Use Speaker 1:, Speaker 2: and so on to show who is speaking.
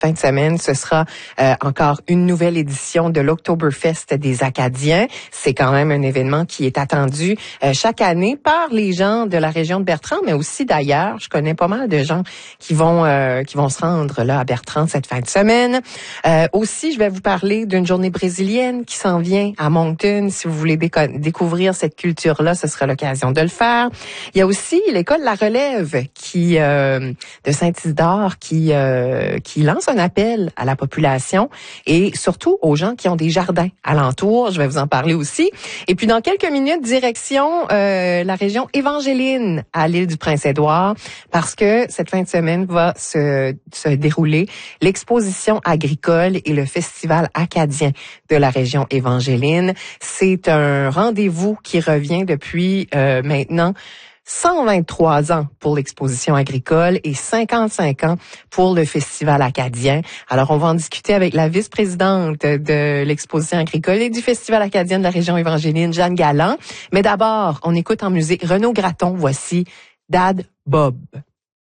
Speaker 1: fin de semaine, ce sera encore une nouvelle édition de l'Oktoberfest des Acadiens. C'est quand même un événement qui est attendu chaque année par les gens de la région de Bertrand, mais aussi d'ailleurs. Je connais pas mal de gens qui vont se rendre là à Bertrand cette fin de semaine. Aussi, je vais vous parler d'une journée brésilienne qui s'en vient à Moncton. Si vous voulez découvrir cette culture-là, ce sera l'occasion de le faire. Il y a aussi l'école La Relève qui de Saint-Isidore qui lance un appel à la population et surtout aux gens qui ont des jardins alentours. Je vais vous en parler aussi. Et puis dans quelques minutes, direction la région Évangeline à l'île du Prince-Édouard, parce que cette fin de semaine va se dérouler l'exposition agricole et le festival acadien de la région Évangeline. C'est un rendez-vous qui revient depuis maintenant 123 ans pour l'exposition agricole et 55 ans pour le festival acadien. Alors, on va en discuter avec la vice-présidente de l'exposition agricole et du festival acadien de la région Évangeline, Jeanne Galland. Mais d'abord, on écoute en musique Renaud Gratton. Voici Dad Bob.